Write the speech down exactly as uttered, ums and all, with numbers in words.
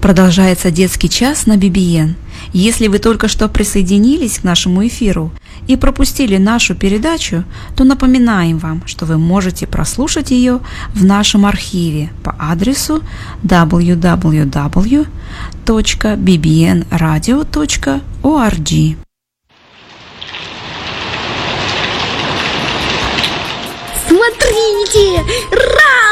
Продолжается детский час на би би эн. Если вы только что присоединились к нашему эфиру и пропустили нашу передачу, то напоминаем вам, что вы можете прослушать ее в нашем архиве по адресу дабл ю дабл ю дабл ю точка би би эн радио точка орг. Смотрите! Раз!